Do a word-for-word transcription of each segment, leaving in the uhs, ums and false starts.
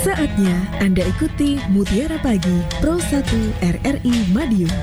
Saatnya Anda ikuti Mutiara Pagi Pro satu R R I Madiun.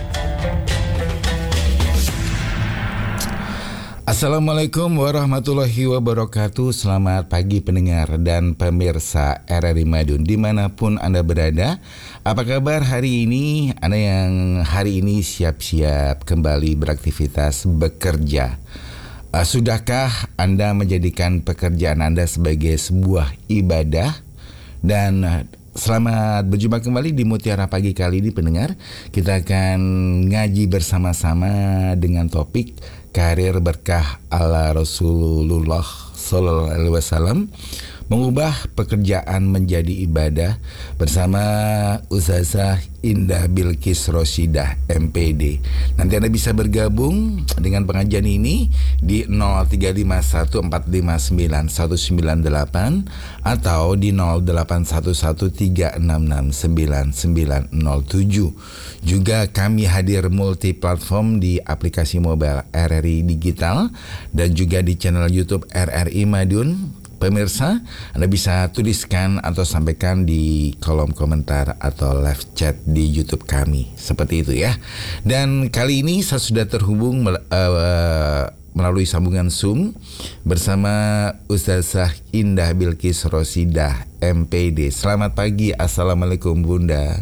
Assalamualaikum warahmatullahi wabarakatuh. Selamat pagi pendengar dan pemirsa R R I Madiun dimanapun Anda berada. Apa kabar hari ini? Anda yang hari ini siap-siap kembali beraktivitas bekerja. Uh, sudahkah Anda menjadikan pekerjaan Anda sebagai sebuah ibadah? Dan uh, selamat berjumpa kembali di Mutiara Pagi kali ini pendengar. Kita akan ngaji bersama-sama dengan topik karir berkah ala Rasulullah Sallallahu Alaihi Wasallam, mengubah pekerjaan menjadi ibadah, bersama Ustazah Indah Bilqis Roshidah M P D. Nanti Anda bisa bergabung dengan pengajian ini di nol tiga lima satu empat lima sembilan satu sembilan delapan atau di nol delapan satu satu tiga enam enam sembilan sembilan nol tujuh. Juga kami hadir multi platform di aplikasi mobile R R I Digital dan juga di channel YouTube R R I Madiun. Pemirsa, Anda bisa tuliskan atau sampaikan di kolom komentar atau live chat di YouTube kami. Seperti itu ya. Dan kali ini saya sudah terhubung uh, melalui sambungan Zoom bersama Ustazah Indah Bilqis Roshidah M P D. Selamat pagi. Assalamualaikum Bunda.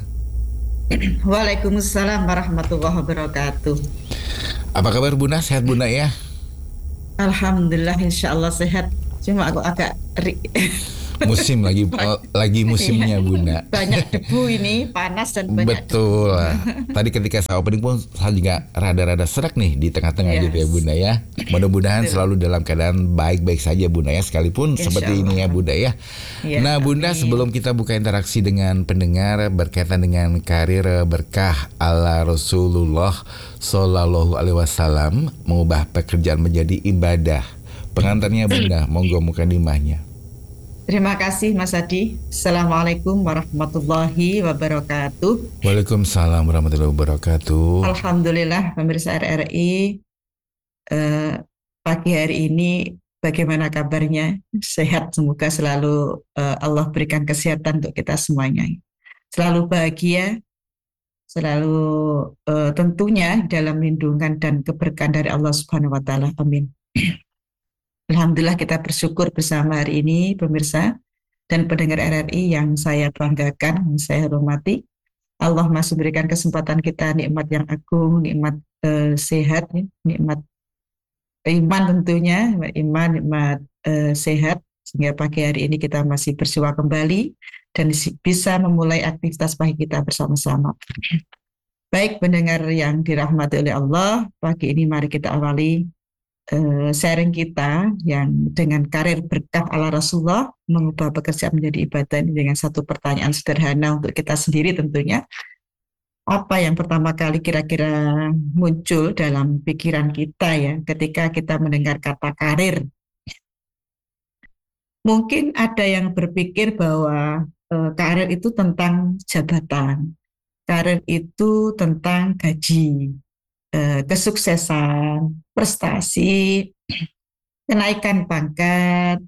Waalaikumsalam warahmatullahi wabarakatuh. Apa kabar Bunda? Sehat Bunda ya? Alhamdulillah, insya Allah sehat. Cuma aku agak ri- musim lagi lagi musimnya Bunda. Banyak debu ini, panas dan banyak betul. debu. Tadi ketika saya opening pun saya juga rada-rada serak nih di tengah-tengah Yes. gitu ya Bunda ya. Mudah-mudahan Betul. selalu dalam keadaan baik-baik saja Bunda ya, sekalipun Insya seperti ini ya Bunda ya. Ya, Nah Bunda, amin. sebelum kita buka interaksi dengan pendengar berkaitan dengan karir berkah ala Rasulullah Sallallahu Alaihi Wasallam, mengubah pekerjaan menjadi ibadah. Pengantarnya Bunda, monggo mukadimahnya. Terima kasih Mas Adi. Assalamualaikum warahmatullahi wabarakatuh. Waalaikumsalam warahmatullahi wabarakatuh. Alhamdulillah pemirsa R R I, eh, pagi hari ini bagaimana kabarnya? Sehat, semoga selalu eh, Allah berikan kesehatan untuk kita semuanya. Selalu bahagia, selalu eh, tentunya dalam lindungan dan keberkahan dari Allah Subhanahu wa taala. Amin. Alhamdulillah kita bersyukur bersama hari ini pemirsa dan pendengar R R I yang saya banggakan, yang saya hormati. Allah masih berikan kesempatan kita nikmat yang agung, nikmat eh, sehat, ya, nikmat iman tentunya, nikmat iman, nikmat eh, sehat, sehingga pagi hari ini kita masih bersua kembali dan bisa memulai aktivitas pagi kita bersama-sama. Baik pendengar yang dirahmati oleh Allah, pagi ini mari kita awali Uh, sharing kita yang dengan karir berkah ala Rasulullah, mengubah pekerjaan menjadi ibadah ini dengan satu pertanyaan sederhana untuk kita sendiri tentunya. Apa yang pertama kali kira-kira muncul dalam pikiran kita ya ketika kita mendengar kata karir? Mungkin ada yang berpikir bahwa uh, karir itu tentang jabatan, karir itu tentang gaji, kesuksesan, prestasi, kenaikan pangkat,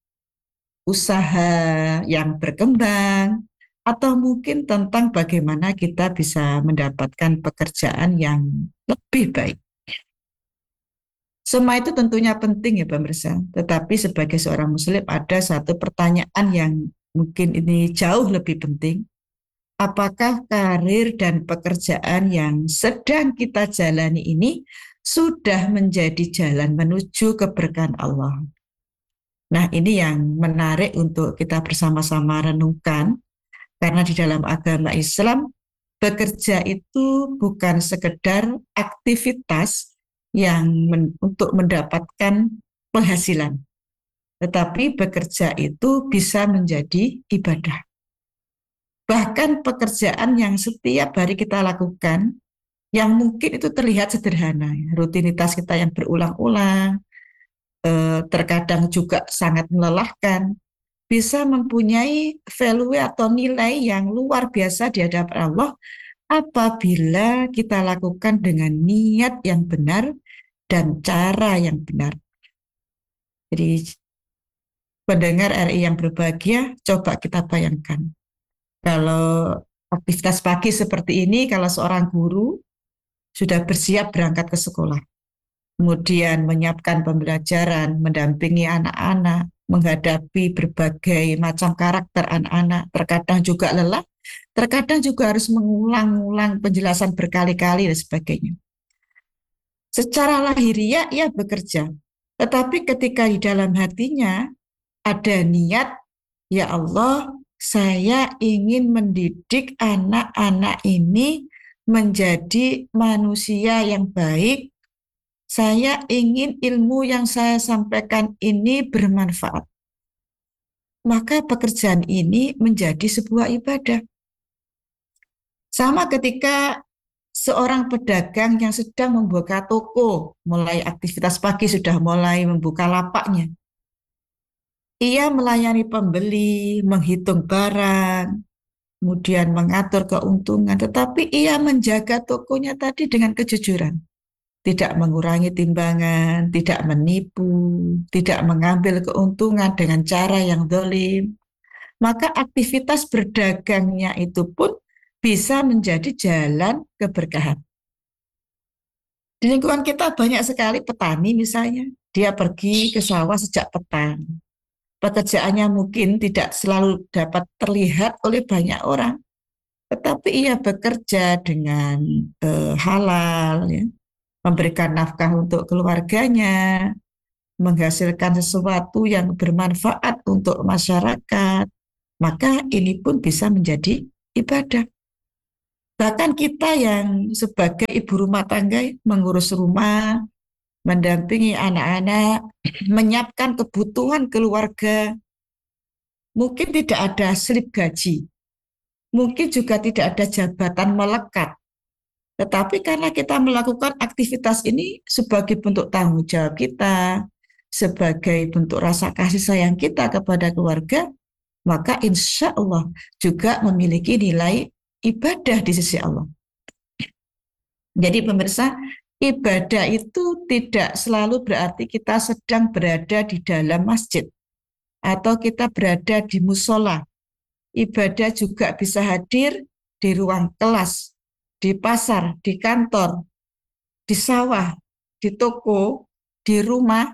usaha yang berkembang, atau mungkin tentang bagaimana kita bisa mendapatkan pekerjaan yang lebih baik. Semua itu tentunya penting ya pemirsa, tetapi sebagai seorang muslim ada satu pertanyaan yang mungkin ini jauh lebih penting. Apakah karir dan pekerjaan yang sedang kita jalani ini sudah menjadi jalan menuju keberkahan Allah? Nah, ini yang menarik untuk kita bersama-sama renungkan, karena di dalam agama Islam, bekerja itu bukan sekedar aktivitas yang men- untuk mendapatkan penghasilan, tetapi bekerja itu bisa menjadi ibadah. Bahkan pekerjaan yang setiap hari kita lakukan, yang mungkin itu terlihat sederhana, rutinitas kita yang berulang-ulang, eh, terkadang juga sangat melelahkan, bisa mempunyai value atau nilai yang luar biasa di hadapan Allah apabila kita lakukan dengan niat yang benar dan cara yang benar. Jadi pendengar R I yang berbahagia, coba kita bayangkan. Kalau aktivitas pagi seperti ini, kalau seorang guru sudah bersiap berangkat ke sekolah, kemudian menyiapkan pembelajaran, mendampingi anak-anak, menghadapi berbagai macam karakter anak-anak, terkadang juga lelah, terkadang juga harus mengulang-ulang penjelasan berkali-kali dan sebagainya. Secara lahiriah ia bekerja, tetapi ketika di dalam hatinya ada niat, ya Allah, saya ingin mendidik anak-anak ini menjadi manusia yang baik. Saya ingin ilmu yang saya sampaikan ini bermanfaat. Maka pekerjaan ini menjadi sebuah ibadah. Sama ketika seorang pedagang yang sedang membuka toko, mulai aktivitas pagi sudah mulai membuka lapaknya. Ia melayani pembeli, menghitung barang, kemudian mengatur keuntungan, tetapi ia menjaga tokonya tadi dengan kejujuran. Tidak mengurangi timbangan, tidak menipu, tidak mengambil keuntungan dengan cara yang dolim. Maka aktivitas berdagangnya itu pun bisa menjadi jalan keberkahan. Di lingkungan kita banyak sekali petani misalnya, dia pergi ke sawah sejak petang. Pekerjaannya mungkin tidak selalu dapat terlihat oleh banyak orang, tetapi ia bekerja dengan eh, halal, ya, memberikan nafkah untuk keluarganya, menghasilkan sesuatu yang bermanfaat untuk masyarakat, maka ini pun bisa menjadi ibadah. Bahkan kita yang sebagai ibu rumah tangga mengurus rumah, mendampingi anak-anak, menyiapkan kebutuhan keluarga, mungkin tidak ada slip gaji, mungkin juga tidak ada jabatan melekat. Tetapi karena kita melakukan aktivitas ini sebagai bentuk tanggung jawab kita, sebagai bentuk rasa kasih sayang kita kepada keluarga, maka insya Allah juga memiliki nilai ibadah di sisi Allah. Jadi pemirsa, ibadah itu tidak selalu berarti kita sedang berada di dalam masjid atau kita berada di musola. Ibadah juga bisa hadir di ruang kelas, di pasar, di kantor, di sawah, di toko, di rumah,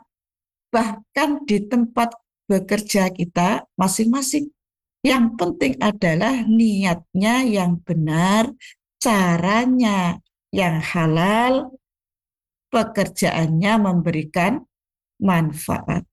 bahkan di tempat bekerja kita masing-masing. Yang penting adalah niatnya yang benar, caranya yang halal, pekerjaannya memberikan manfaat.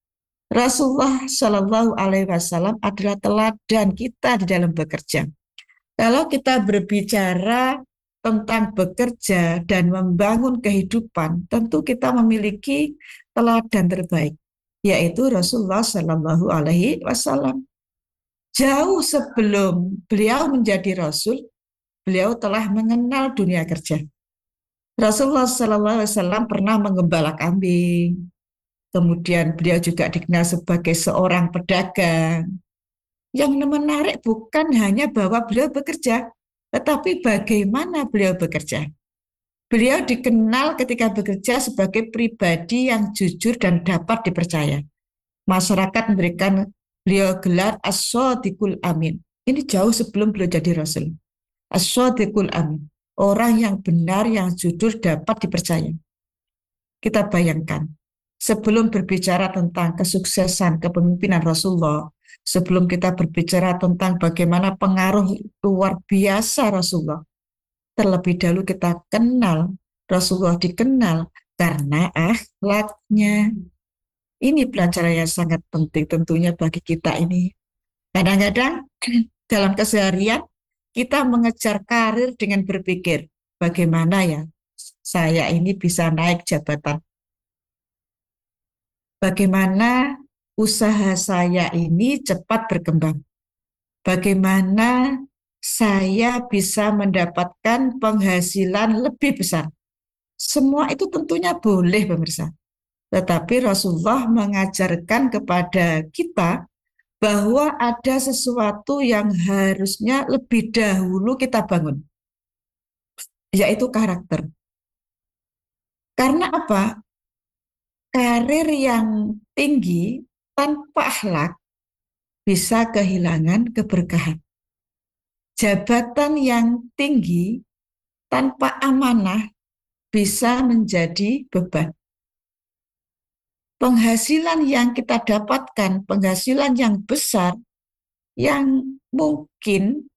Rasulullah Shallallahu Alaihi Wasallam adalah teladan kita di dalam bekerja. Kalau kita berbicara tentang bekerja dan membangun kehidupan, tentu kita memiliki teladan terbaik, yaitu Rasulullah Shallallahu Alaihi Wasallam. Jauh sebelum beliau menjadi Rasul, beliau telah mengenal dunia kerja. Rasulullah Shallallahu Alaihi Wasallam pernah menggembala kambing, kemudian beliau juga dikenal sebagai seorang pedagang. Yang menarik bukan hanya bahwa beliau bekerja, tetapi bagaimana beliau bekerja. Beliau dikenal ketika bekerja sebagai pribadi yang jujur dan dapat dipercaya. Masyarakat memberikan beliau gelar As-Shadiqul Amin. Ini jauh sebelum beliau jadi Rasul. As-Shadiqul Amin. Orang yang benar, yang jujur, dapat dipercaya. Kita bayangkan, sebelum berbicara tentang kesuksesan kepemimpinan Rasulullah, sebelum kita berbicara tentang bagaimana pengaruh luar biasa Rasulullah, terlebih dahulu kita kenal, Rasulullah dikenal karena akhlaknya. Ini pelajaran yang sangat penting tentunya bagi kita ini. Kadang-kadang dalam keseharian kita mengejar karir dengan berpikir, bagaimana ya saya ini bisa naik jabatan. Bagaimana usaha saya ini cepat berkembang. Bagaimana saya bisa mendapatkan penghasilan lebih besar. Semua itu tentunya boleh, pemirsa. Tetapi Rasulullah mengajarkan kepada kita bahwa ada sesuatu yang harusnya lebih dahulu kita bangun, yaitu karakter. Karena apa? Karir yang tinggi tanpa akhlak bisa kehilangan keberkahan. jabatan yang tinggi tanpa amanah bisa menjadi beban. Penghasilan yang kita dapatkan, penghasilan yang besar, yang mungkin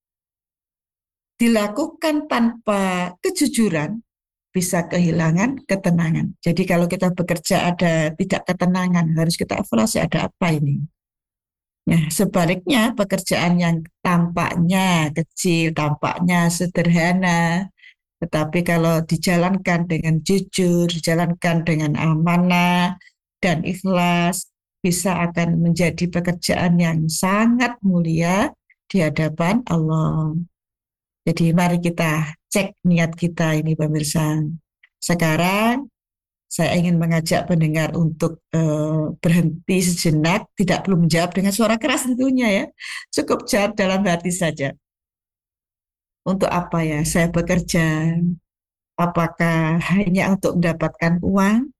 dilakukan tanpa kejujuran, bisa kehilangan ketenangan. Jadi kalau kita bekerja ada tidak ketenangan, harus kita evaluasi ada apa ini. Nah, sebaliknya pekerjaan yang tampaknya kecil, tampaknya sederhana, tetapi kalau dijalankan dengan jujur, dijalankan dengan amanah dan ikhlas, bisa akan menjadi pekerjaan yang sangat mulia di hadapan Allah. Jadi mari kita cek niat kita ini pemirsa. Sekarang saya ingin mengajak pendengar untuk uh, berhenti sejenak, tidak perlu menjawab dengan suara keras tentunya ya. Cukup jawab dalam hati saja. Untuk apa ya saya bekerja? Apakah hanya untuk mendapatkan uang?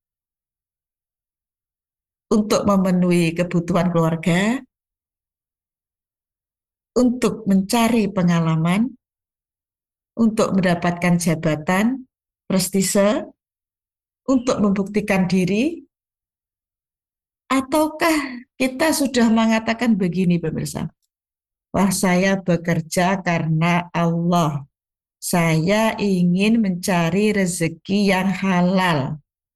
Untuk memenuhi kebutuhan keluarga? Untuk mencari pengalaman? Untuk mendapatkan jabatan, prestise? Untuk membuktikan diri, ataukah kita sudah mengatakan begini pemirsa, wah saya bekerja karena Allah, saya ingin mencari rezeki yang halal,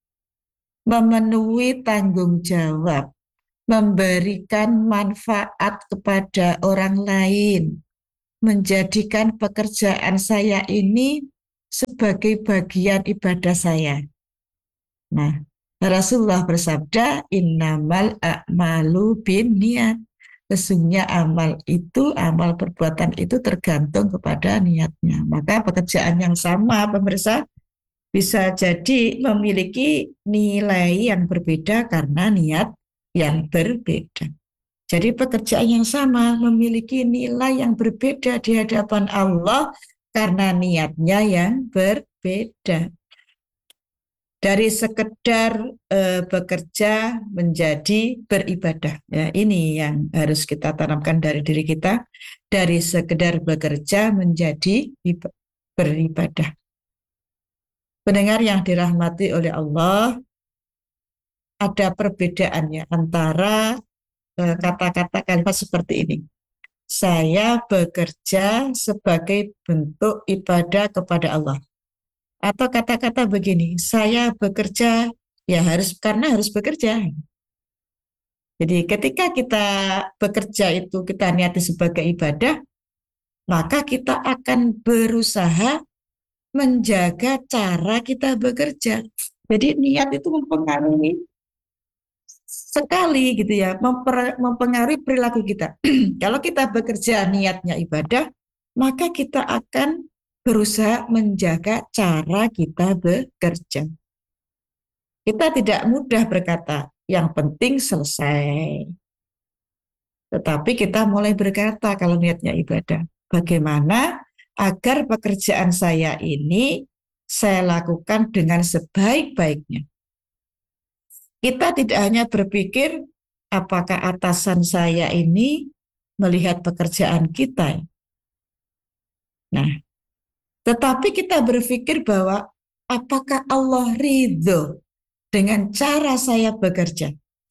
memenuhi tanggung jawab, memberikan manfaat kepada orang lain, menjadikan pekerjaan saya ini sebagai bagian ibadah saya. Nah, Rasulullah bersabda, innamal a'malu bin niat. Sesungguhnya amal itu, amal perbuatan itu tergantung kepada niatnya. Maka pekerjaan yang sama, pemirsa, bisa jadi memiliki nilai yang berbeda karena niat yang berbeda. Jadi pekerjaan yang sama memiliki nilai yang berbeda di hadapan Allah karena niatnya yang berbeda. Dari sekedar uh, bekerja menjadi beribadah. Ya, ini yang harus kita tanamkan dari diri kita. Dari sekedar bekerja menjadi beribadah. Pendengar yang dirahmati oleh Allah, ada perbedaannya antara uh, kata-kata kalimat seperti ini. Saya bekerja sebagai bentuk ibadah kepada Allah. Atau kata-kata begini, saya bekerja ya harus karena harus bekerja. Jadi ketika kita bekerja itu kita niati sebagai ibadah, maka kita akan berusaha menjaga cara kita bekerja. Jadi niat itu mempengaruhi sekali gitu ya, memper, mempengaruhi perilaku kita. Kalau kita bekerja niatnya ibadah, maka kita akan berusaha menjaga cara kita bekerja. Kita tidak mudah berkata, yang penting selesai. Tetapi kita mulai berkata kalau niatnya ibadah, bagaimana agar pekerjaan saya ini saya lakukan dengan sebaik-baiknya. Kita tidak hanya berpikir apakah atasan saya ini melihat pekerjaan kita. Nah, tetapi kita berpikir bahwa apakah Allah ridho dengan cara saya bekerja.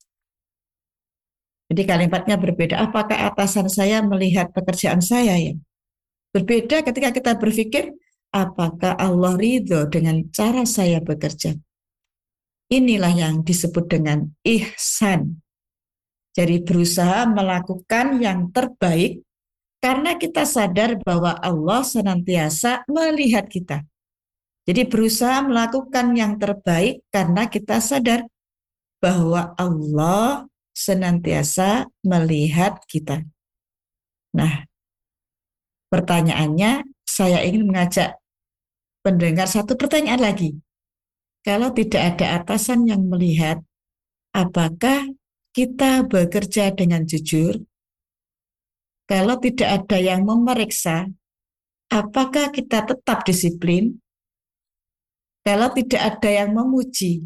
Jadi kalimatnya berbeda. Apakah atasan saya melihat pekerjaan saya ya? Berbeda ketika kita berpikir apakah Allah ridho dengan cara saya bekerja. Inilah yang disebut dengan ihsan. Jadi berusaha melakukan yang terbaik karena kita sadar bahwa Allah senantiasa melihat kita. Jadi berusaha melakukan yang terbaik karena kita sadar bahwa Allah senantiasa melihat kita. Nah, pertanyaannya saya ingin mengajak pendengar satu pertanyaan lagi. Kalau tidak ada atasan yang melihat, apakah kita bekerja dengan jujur? Kalau tidak ada yang memeriksa, apakah kita tetap disiplin? Kalau tidak ada yang memuji,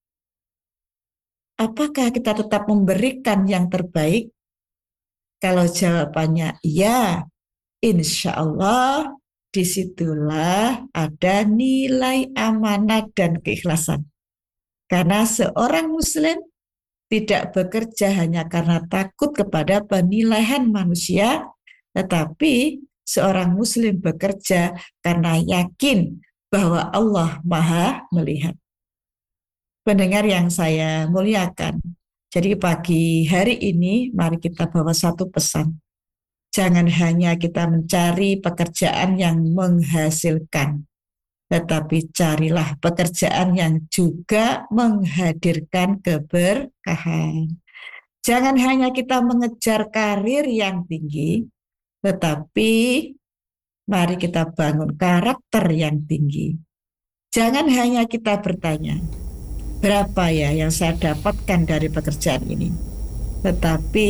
apakah kita tetap memberikan yang terbaik? Kalau jawabannya iya, insya Allah disitulah ada nilai amanat dan keikhlasan. Karena seorang muslim tidak bekerja hanya karena takut kepada penilaian manusia, tetapi seorang muslim bekerja karena yakin bahwa Allah Maha melihat. Pendengar yang saya muliakan, jadi pagi hari ini mari kita bawa satu pesan. Jangan hanya kita mencari pekerjaan yang menghasilkan, tetapi carilah pekerjaan yang juga menghadirkan keberkahan. Jangan hanya kita mengejar karir yang tinggi, tetapi mari kita bangun karakter yang tinggi. Jangan hanya kita bertanya, berapa ya yang saya dapatkan dari pekerjaan ini? Tetapi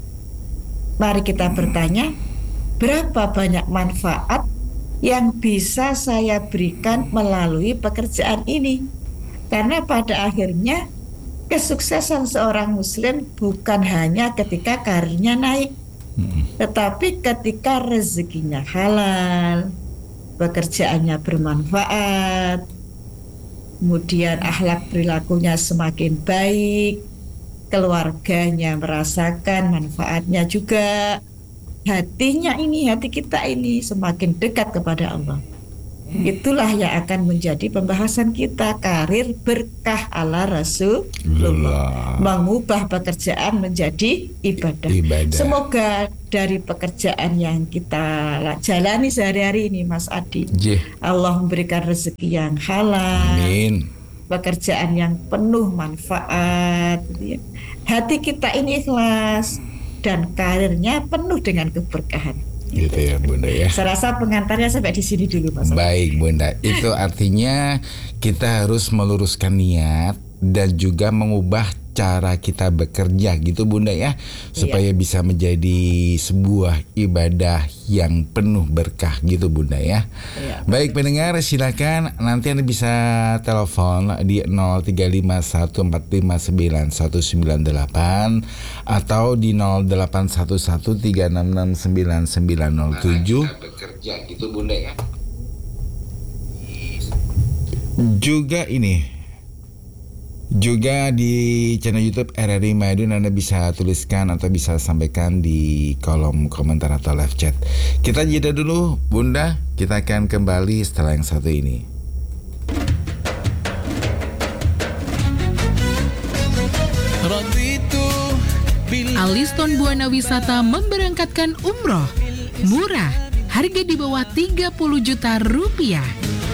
mari kita bertanya, berapa banyak manfaat yang bisa saya berikan melalui pekerjaan ini? Karena pada akhirnya kesuksesan seorang muslim bukan hanya ketika karirnya naik, tetapi ketika rezekinya halal, pekerjaannya bermanfaat, kemudian akhlak perilakunya semakin baik, keluarganya merasakan manfaatnya juga, hatinya ini, hati kita ini semakin dekat kepada Allah. Itulah yang akan menjadi pembahasan kita, karir berkah ala Rasulullah, mengubah pekerjaan menjadi ibadah. ibadah. Semoga dari pekerjaan yang kita jalani sehari-hari ini, Mas Adi, Jih. Allah memberikan rezeki yang halal, Amin. Pekerjaan yang penuh manfaat, hati kita ini ikhlas, dan karirnya penuh dengan keberkahan. Gitu ya Bunda ya. Saya rasa pengantarnya sampai di sini dulu Mas. Baik Bunda, itu artinya kita harus meluruskan niat dan juga mengubah cara kita bekerja gitu Bunda ya, supaya iya. bisa menjadi sebuah ibadah yang penuh berkah gitu Bunda ya. Iya. Baik pendengar, silakan nanti Anda bisa telepon di nol tiga lima satu empat lima sembilan satu sembilan delapan atau di nol delapan satu satu tiga enam enam sembilan sembilan nol tujuh. Bekerja gitu Bunda ya. Juga ini Juga di channel YouTube R R I Madiun Anda bisa tuliskan atau bisa sampaikan di kolom komentar atau live chat. Kita jeda dulu Bunda, kita akan kembali setelah yang satu ini. Aliston Buana Wisata memberangkatkan umroh murah, harga di bawah tiga puluh juta rupiah.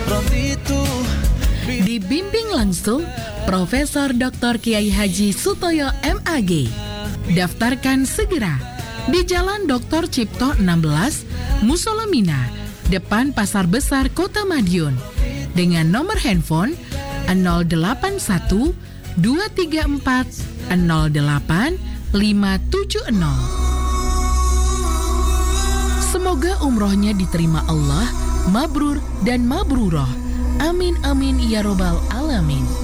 Dibimbing langsung Profesor Doktor Kiai Haji Sutoyo M A G. Daftarkan segera di Jalan Doktor Cipto enam belas, Musola Mina, depan Pasar Besar Kota Madiun. Dengan nomor handphone nol delapan satu dua tiga empat nol delapan lima tujuh nol. Semoga umrohnya diterima Allah, mabrur dan mabruroh. Amin amin ya robbal alamin.